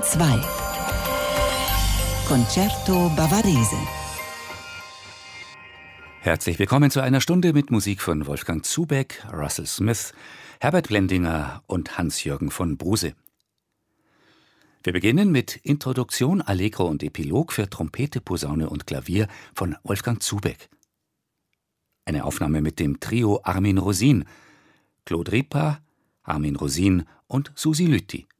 Bayern 2 Concerto Bavarese. Herzlich willkommen zu einer Stunde mit Musik von Wolfgang Zubeck, Russell Smith, Herbert Blendinger und Hans-Jürgen von Bruse. Wir beginnen mit Introduktion, Allegro und Epilog für Trompete, Posaune und Klavier von Wolfgang Zubeck. Eine Aufnahme mit dem Trio Armin Rosin, Claude Ripa, Armin Rosin und Susi Lütti.